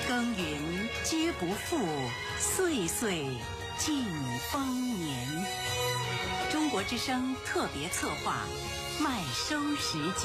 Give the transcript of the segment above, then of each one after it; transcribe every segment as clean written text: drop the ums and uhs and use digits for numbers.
耕耘皆不负，岁岁尽丰年。中国之声特别策划，麦收时节。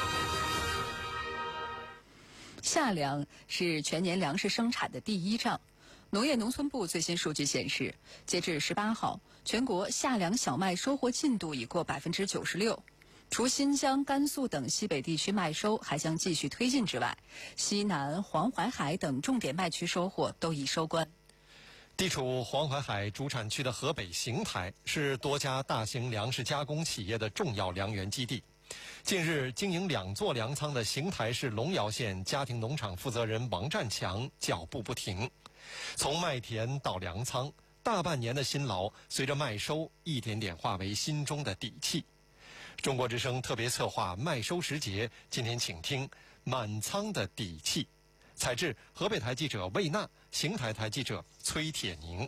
夏粮是全年粮食生产的第一仗。农业农村部最新数据显示，截至18号，全国夏粮小麦收获进度已过96%。除新疆、甘肃等西北地区麦收还将继续推进之外，西南、黄淮海等重点麦区收获都已收官。 地处黄淮海主产区的河北邢台是多家大型粮食加工企业的重要粮源基地。近日，经营2座粮仓的邢台市龙窑县家庭农场负责人王占强脚步不停，从麦田到粮仓，大半年的辛劳随着麦收一点点化为心中的底气。中国之声特别策划麦收时节，今天请听满仓的底气。采制河北台记者魏娜，邢台台记者崔铁宁。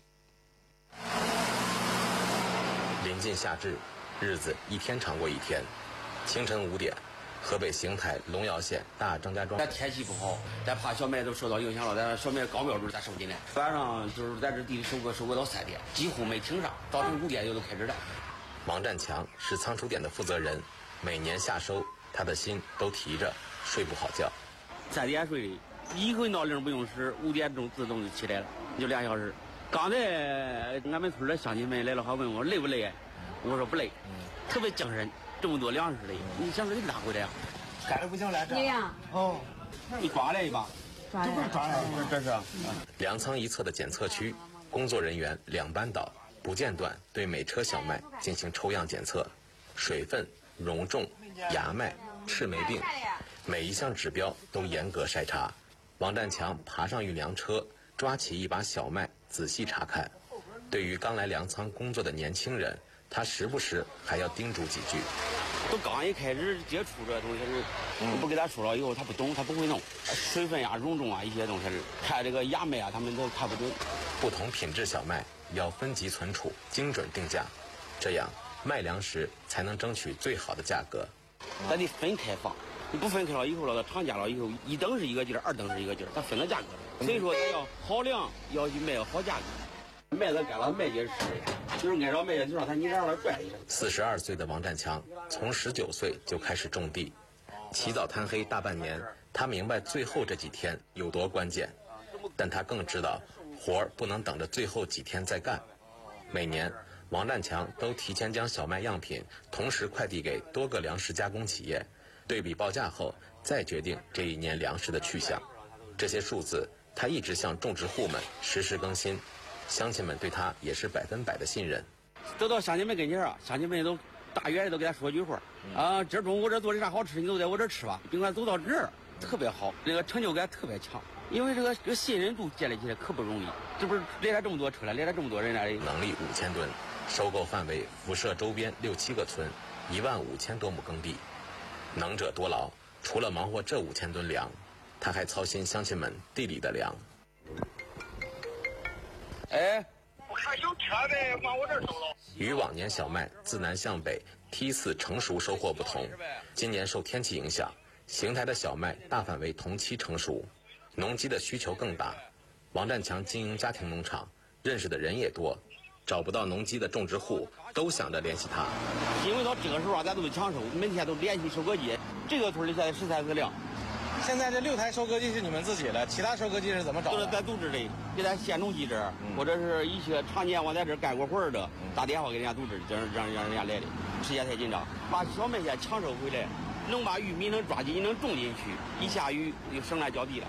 临近夏至，日子一天长过一天。清晨5点，河北邢台龙窑县大张家庄。 咱天气不好，咱怕小麦都受到影响了，咱小麦高标准咱收进来。晚上就是在这地里收割到3点，几乎没停上，早晨5点就都开始了。 王占强是仓储点的负责人，每年夏收，他的心都提着，睡不好觉。 3点睡，一回闹铃不用使，5点钟自动就起来了，就2小时。刚才俺们村的乡亲们来了，还问我累不累，我说不累，特别精神。这么多粮食的，你想着你拿回来呀？ 干的不行来着。 对呀。哦，你抓来一把。 抓来，这是。 粮仓一侧的检测区，工作人员2班倒，不间断对每车小麦进行抽样检测，水分、容重、芽麦、赤霉病，每一项指标都严格筛查。王占强爬上运粮车，抓起一把小麦仔细查看。对于刚来粮仓工作的年轻人，他时不时还要叮嘱几句。 都刚一开始接触这东西是，不给他说了以后他不懂，他不会弄。水分呀、容重啊一些东西，看这个芽麦啊，他们都看不懂。 不同品质小麦要分级存储，精准定价，这样卖粮食才能争取最好的价格。 咱得分开放，你不分开了以后了，厂家了以后，1等是一个劲儿，2等是一个劲儿，它分了价格。所以说，咱要好粮，要去卖好价格。麦子干了，麦秸吃的。就是按照麦秸就让他你让他拽一下。 42岁的王占强从19岁就开始种地，起早贪黑大半年，他明白最后这几天有多关键，但他更知道活儿不能等着最后几天再干。每年，王占强都提前将小麦样品同时快递给多个粮食加工企业，对比报价后再决定这一年粮食的去向。这些数字他一直向种植户们实时更新。乡亲们对他也是100%的信任。 走到乡亲们跟前啊，乡亲们都大远的都给他说句话啊，今儿中午我这做的啥好吃，你都在我这吃吧。尽管走到这儿特别好，这个成就感特别强，因为这个信任度建立起来可不容易。这不是来了这么多车了，来了这么多人来的。 能力5000吨，收购范围辐射周边6、7个村，15000多亩耕地。能者多劳，除了忙活这5000吨粮，他还操心乡亲们地里的粮。 哎， 我看有车呗，往我这儿走了。 与往年小麦自南向北梯次成熟收获不同，今年受天气影响，邢台的小麦大范围同期成熟，农机的需求更大。王占强经营家庭农场，认识的人也多，找不到农机的种植户都想着联系他。 因为到这个时候啊，咱都是抢收，每天都联系收割机。这个村里现在13次粮。 现在这6台收割机是你们自己的，其他收割机是怎么找的？ 都是咱组织的，给咱县农机这儿，或者是一些常年往咱这儿干过活的，打电话给人家组织，让人家来的。时间太紧张，把小麦先抢收回来，能把玉米能抓紧，能种进去，一下雨就省来浇地了。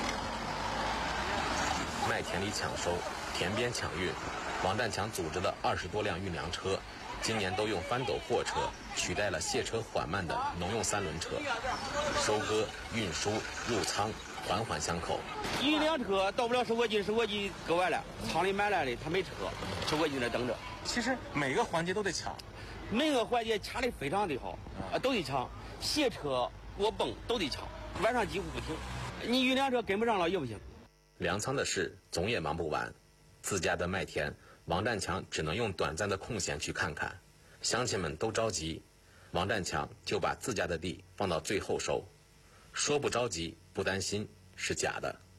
麦田里抢收，田边抢运，王占强组织的20多辆运粮车，今年都用翻斗货车取代了卸车缓慢的农用3轮车，收割、运输、入仓环环相扣。 一辆车到不了收割机，收割机割完了，仓里买来的他没车，收割机在那等着。 其实每个环节都得抢， 每个环节掐得非常的好，都得抢，卸车、我泵都得抢，晚上几乎不停。你运粮车跟不上了也不行。 粮仓的事总也忙不完，自家的麦田，王占强只能用短暂的空闲去看看。乡亲们都着急，王占强就把自家的地放到最后收。说不着急不担心是假的。